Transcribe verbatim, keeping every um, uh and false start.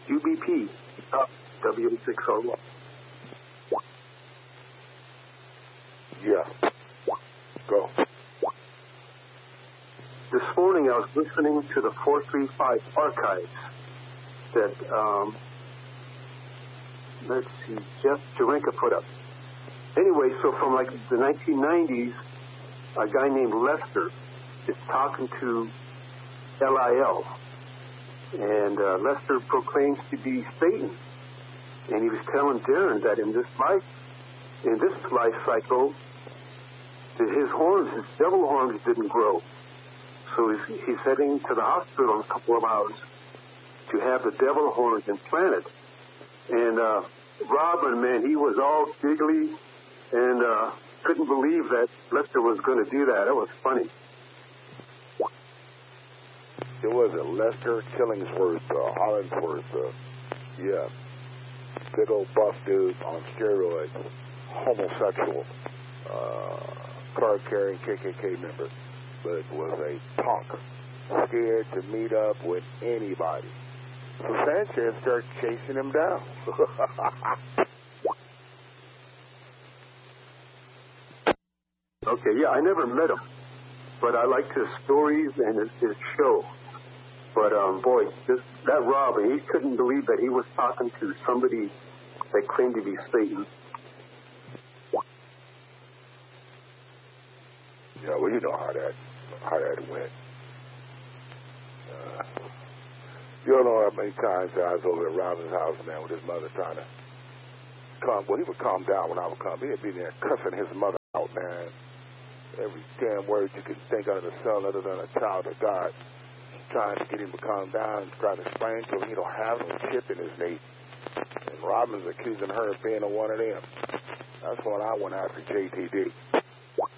U B P, W six R one. Yeah. Go. This morning I was listening to the four three five archives that, um, let's see, Jeff Jarenka put up. Anyway, so from like the nineteen nineties, a guy named Lester is talking to L I L. And uh, Lester proclaims to be Satan. And he was telling Darren that in this life, in this life cycle, that his horns, his devil horns didn't grow. So he's, he's heading to the hospital in a couple of hours to have the devil horns implanted. And uh, Robin, man, he was all giggly and uh, couldn't believe that Lester was going to do that. That was funny. It was a Lester Killingsworth, uh, Hollingsworth, uh, yeah, big old buff dude on steroids, homosexual, uh, card-carrying K K K member, but was a punk, scared to meet up with anybody. So Sanchez started chasing him down. Okay, yeah, I never met him, but I liked his stories and his, his show. But, um, boy, this, that Robin, he couldn't believe that he was talking to somebody that claimed to be Satan. Yeah, well, you know how that, how that went. Uh, you don't know how many times I was over at Robin's house, man, with his mother trying to calm. Well, he would calm down when I would come. He'd be there cussing his mother out, man. Every damn word you can think under the sun other than a child of God. Trying to get him to calm down and trying to explain to him he don't have no chip in his knee. And Robin's accusing her of being a one of them. That's when I went after J T D.